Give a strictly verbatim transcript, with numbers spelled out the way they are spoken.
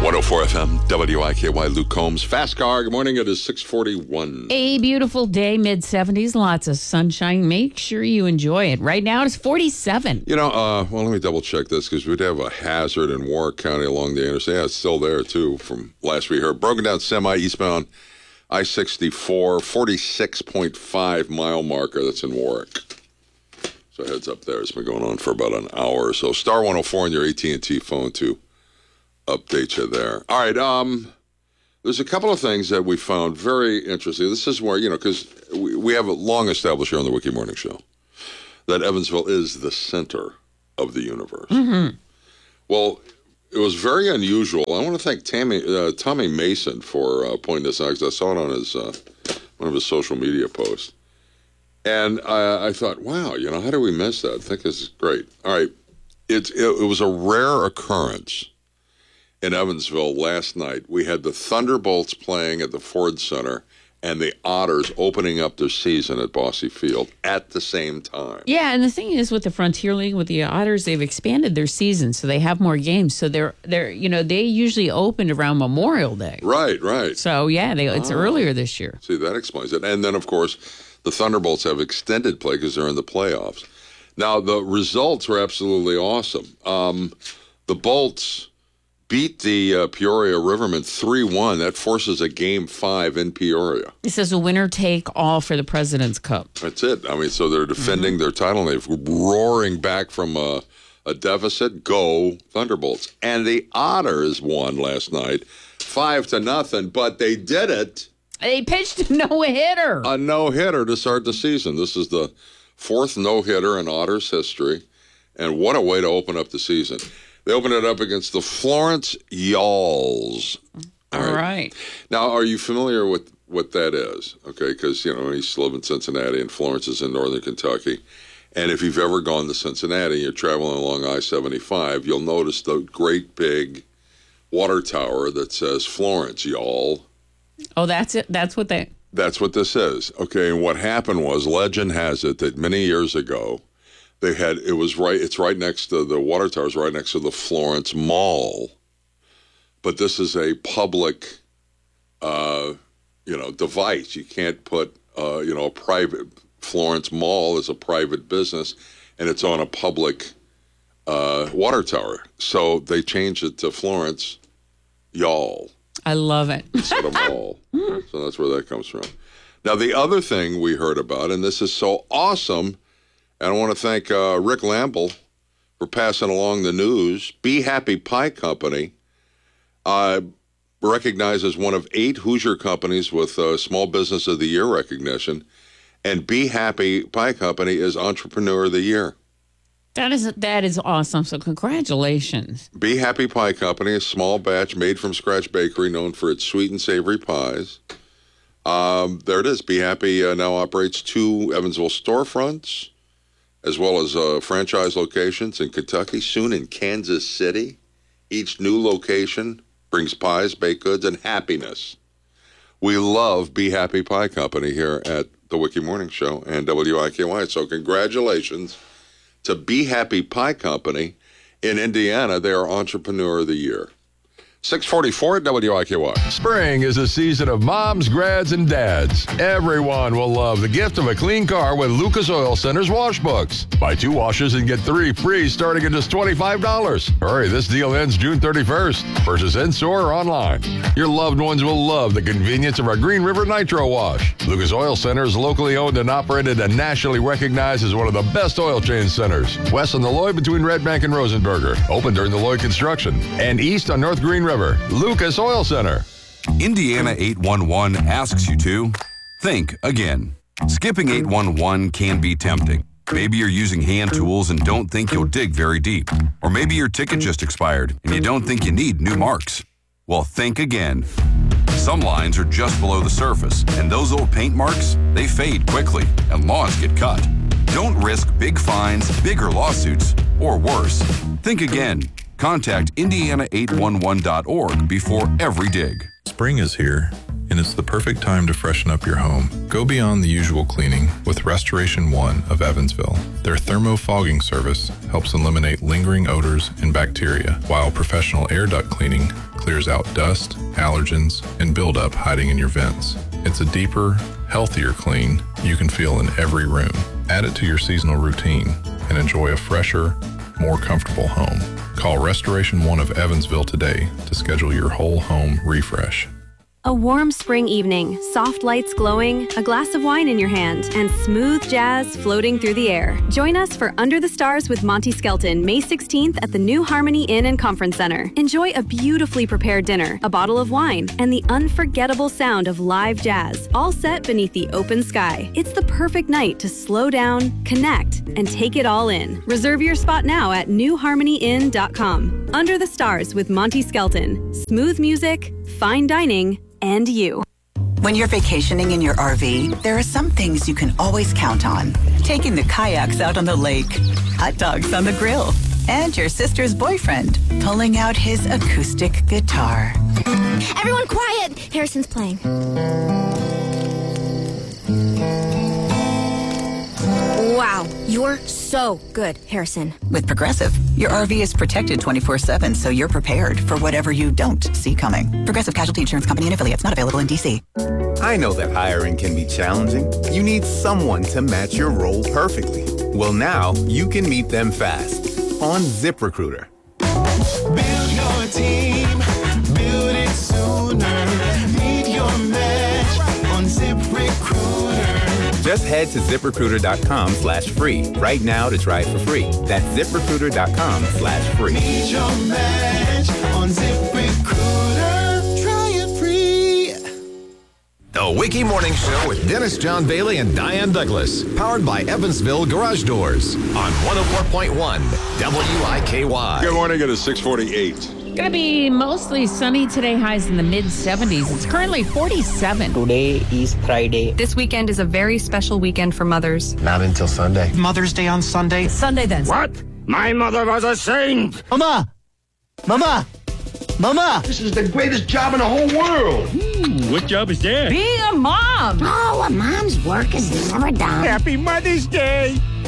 one oh four F M, W I K Y, Luke Combs. Fast Car, good morning. It is six forty-one. A beautiful day, mid seventies, lots of sunshine. Make sure you enjoy it. Right now, it's forty-seven. You know, uh, well, let me double check this because we'd have a hazard in Warwick County along the interstate. Yeah, it's still there, too, from last we heard. Broken down semi eastbound I sixty-four, forty-six point five mile marker. That's in Warwick. So heads up there. It's been going on for about an hour or so. Star one oh four on your A T and T phone, too. Update you there. All right. Um, there's a couple of things that we found very interesting. This is where, you know, because we, we have a long established here on the Wiki Morning Show that Evansville is the center of the universe. Mm-hmm. Well, it was very unusual. I want to thank Tammy, uh, Tommy Mason for uh, pointing this out because I saw it on his uh, one of his social media posts. And I, I thought, wow, you know, how did we miss that? I think this is great. All right. It, it, it was a rare occurrence in Evansville last night. We had the Thunderbolts playing at the Ford Center and the Otters opening up their season at Bosse Field at the same time. Yeah, and the thing is with the Frontier League, with the Otters, they've expanded their season, so they have more games. So they're they're you know they usually opened around Memorial Day. Right, right. So yeah, they, it's oh. earlier this year. See, that explains it. And then of course, the Thunderbolts have extended play because they're in the playoffs. Now the results were absolutely awesome. Um, the Bolts beat the uh, Peoria Rivermen three one. That forces a game five in Peoria. This is a winner take all for the President's Cup. That's it. I mean, so they're defending mm-hmm. their title. They're roaring back from a, a deficit. Go Thunderbolts. And the Otters won last night, five to nothing, but they did it. They pitched a no-hitter. A no-hitter to start the season. This is the fourth no-hitter in Otters history, and what a way to open up the season. They opened it up against the Florence Yalls. All right. right. Now, are you familiar with what that is? Okay, because, you know, I used to live in Cincinnati, and Florence is in northern Kentucky. And if you've ever gone to Cincinnati, you're traveling along I seventy-five, you'll notice the great big water tower that says Florence Yall. Oh, that's it? That's what they... That's what this is. Okay, and what happened was, legend has it that many years ago, They had it was right. It's right next to the water tower. Is right next to the Florence Mall, but this is a public, uh, you know, device. You can't put, uh, you know, a private Florence Mall is a private business, and it's on a public uh, water tower. So they changed it to Florence Yall. I love it. Instead of Mall. So that's where that comes from. Now the other thing we heard about, and this is so awesome. And I want to thank uh, Rick Lample for passing along the news. Be Happy Pie Company, uh, recognized as one of eight Hoosier companies with uh, Small Business of the Year recognition. And Be Happy Pie Company is Entrepreneur of the Year. That is that is awesome. So congratulations. Be Happy Pie Company, a small batch made-from-scratch bakery known for its sweet and savory pies. Um, there it is. Be Happy uh, now operates two Evansville storefronts, as well as uh, franchise locations in Kentucky, soon in Kansas City. Each new location brings pies, baked goods, and happiness. We love Be Happy Pie Company here at the Wiki Morning Show and W I K Y. So congratulations to Be Happy Pie Company in Indiana. They are Entrepreneur of the Year. six forty-four at W I K Y. Spring is a season of moms, grads, and dads. Everyone will love the gift of a clean car with Lucas Oil Center's wash books. Buy two washes and get three free starting at just twenty-five dollars. Hurry, this deal ends June thirty-first. Purchase in-store or online. Your loved ones will love the convenience of our Green River Nitro Wash. Lucas Oil Center is locally owned and operated and nationally recognized as one of the best oil change centers. West on the Lloyd between Red Bank and Rosenberger. Open during the Lloyd construction. And east on North Green River. Lucas Oil Center. Indiana eight one one asks you to think again. Skipping eight one one can be tempting. Maybe you're using hand tools and don't think you'll dig very deep. Or maybe your ticket just expired and you don't think you need new marks. Well, think again. Some lines are just below the surface, and those old paint marks, they fade quickly and lawns get cut. Don't risk big fines, bigger lawsuits, or worse. Think again. Contact Indiana eight one one dot org before every dig. Spring is here, and it's the perfect time to freshen up your home. Go beyond the usual cleaning with Restoration One of Evansville. Their thermofogging service helps eliminate lingering odors and bacteria, while professional air duct cleaning clears out dust, allergens, and buildup hiding in your vents. It's a deeper, healthier clean you can feel in every room. Add it to your seasonal routine and enjoy a fresher, more comfortable home. Call Restoration One of Evansville today to schedule your whole home refresh. A warm spring evening, soft lights glowing, a glass of wine in your hand, and smooth jazz floating through the air. Join us for Under the Stars with Monty Skelton, May sixteenth at the New Harmony Inn and Conference Center. Enjoy a beautifully prepared dinner, a bottle of wine, and the unforgettable sound of live jazz, all set beneath the open sky. It's the perfect night to slow down, connect, and take it all in. Reserve your spot now at new harmony inn dot com. Under the Stars with Monty Skelton. Smooth music, fine dining, and you. When you're vacationing in your R V, there are some things you can always count on. Taking the kayaks out on the lake, hot dogs on the grill, and your sister's boyfriend pulling out his acoustic guitar. Everyone quiet! Harrison's playing. Wow, you're so good, Harrison. With Progressive, your R V is protected twenty-four seven, so you're prepared for whatever you don't see coming. Progressive Casualty Insurance Company and affiliates, not available in D C. I know that hiring can be challenging. You need someone to match your role perfectly. Well, now you can meet them fast on ZipRecruiter. Build your team, build it sooner. Meet your match on ZipRecruiter. Just head to ZipRecruiter.com slash free right now to try it for free. That's ZipRecruiter.com slash free. Meet your match on ZipRecruiter. Try it free. The Wiki Morning Show with Dennis John Bailey and Diane Douglas. Powered by Evansville Garage Doors on one oh four point one W I K Y. Good morning. It is six forty-eight. Going to be mostly sunny today, highs in the mid seventies. It's currently forty-seven. Today is Friday. This weekend is a very special weekend for mothers. Not until Sunday. Mother's Day on Sunday. Sunday then. What? My mother was a saint. Mama! Mama! Mama! This is the greatest job in the whole world. Ooh, what job is that? Being a mom. Oh, a mom's work is never done. Happy Mother's Day.